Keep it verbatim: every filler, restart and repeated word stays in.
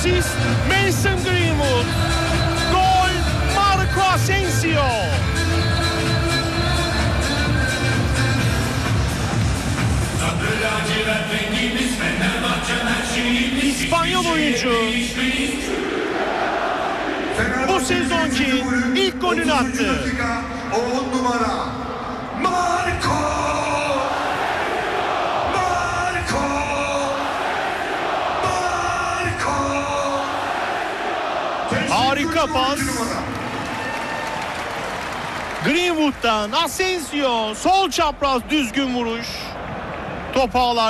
Asist Mason Greenwood. Gol Marco Asensio. İspanyol oyuncu bu sezonki ilk golünü attı. on numara Marco Marco Marco. Harika pas. Greenwood'dan Asensio, sol çapraz düzgün vuruş. Top ağlar.